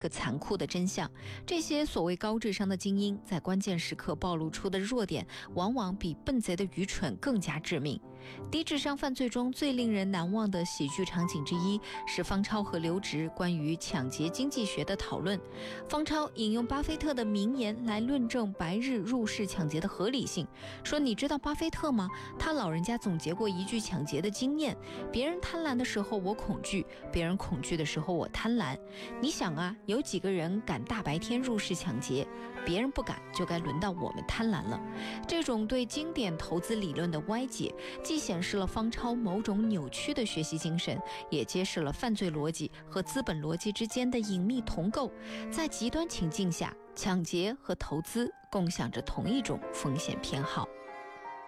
和残酷的真相。这些所谓高智商的精英，在关键时刻暴露出的弱点，往往比笨贼的愚蠢更加致命。低智商犯罪中最令人难忘的喜剧场景之一，是方超和刘植关于抢劫经济学的讨论。方超引用巴菲特的名言来论证白日入室抢劫的合理性，说你知道巴菲特吗？他老人家总结过一句抢劫的经验：别人贪婪的时候我恐惧，别人恐惧的时候我贪婪。你想啊，有几个人敢大白天入室抢劫？别人不敢，就该轮到我们贪婪了。这种对经典投资理论的歪解，既显示了方超某种扭曲的学习精神，也揭示了犯罪逻辑和资本逻辑之间的隐秘同构。在极端情境下，抢劫和投资共享着同一种风险偏好。